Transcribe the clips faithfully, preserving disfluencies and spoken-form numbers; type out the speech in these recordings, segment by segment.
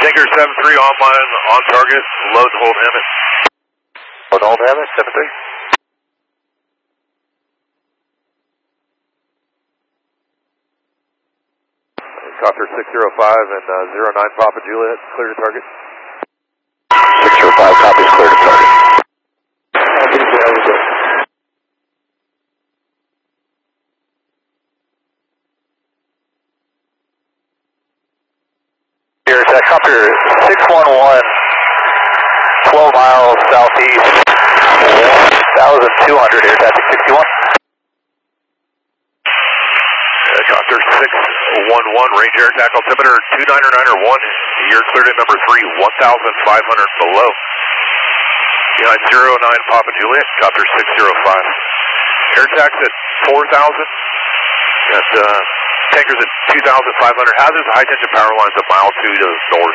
Tinker seven three online, on target, load and hold Hammett. Load and hold Hammett, seven three. Copter six zero five and uh, zero nine Papa Juliet, clear to target. six zero five, copies, clear to target. Here, attack copter six one one, twelve miles southeast, one thousand two hundred, air traffic sixty-one. Copter six one one, range air attack altimeter two niner niner one, you're cleared at number three, one thousand five hundred below. Behind zero nine Papa Juliet, copter six zero five. Air attack's at four thousand, got uh, tankers at two thousand five hundred, hazards, high tension power lines a mile two to the north.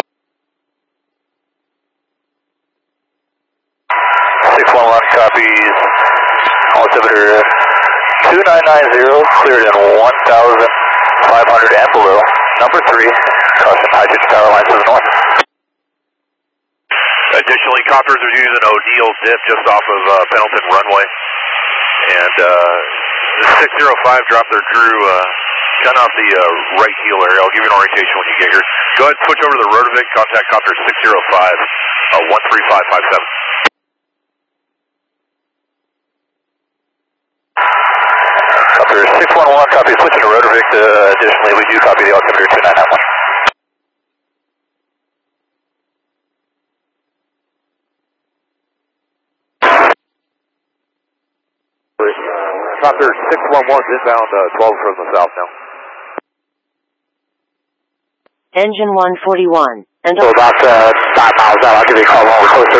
six one one copies, altimeter two nine nine zero, cleared in one thousand five hundred and below. Number three, caution high tension power lines to the north. Additionally, copters are using O'Neill dip just off of uh, Pendleton runway. And uh, the six zero five dropped their crew uh, kind of off the uh, right heel area. I'll give you an orientation when you get here. Go ahead and switch over to the Rotovic, contact copter six zero five, uh, one three five five seven. Copter six one one, copy, switching to Rotovic. Uh, additionally, we do copy the altimeter two nine nine one. Copter six one one inbound uh, twelve from the south now. Engine one forty-one. And So about uh, five miles out, I'll give you a call when we're closer.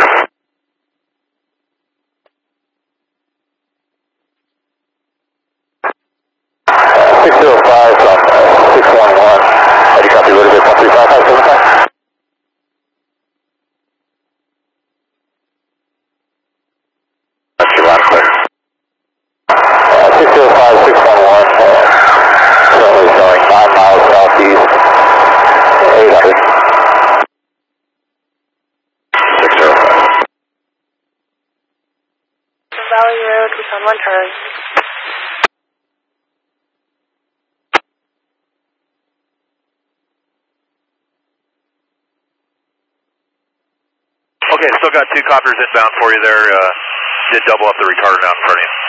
six zero five from uh, six one one. How do you copy Rotovic one three five five seven five? That's your last clear. six zero five, six one one, uh, currently showing nine miles southeast, eight hundred. six zero five. Valley Road, we found one turn. Okay, still got two copters inbound for you there. Uh, did double up the retardant out in front of you.